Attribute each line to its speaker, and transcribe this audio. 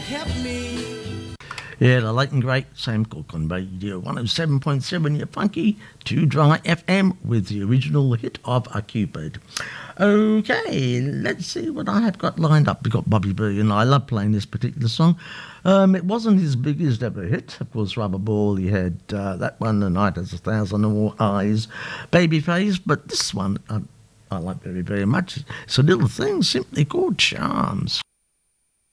Speaker 1: Yeah, the late and great Sam Cooke on Radio 107.7, your funky 2 Dry FM with the original hit of A Cupid. Okay, let's see what I have got lined up. We've got Bobby B, and I love playing this particular song. It wasn't his biggest ever hit. Of course, Rubberball, he had that one, The Night Has 1,000 Eyes, Babyface, but this one I like very, very much. It's a little thing simply called Charms.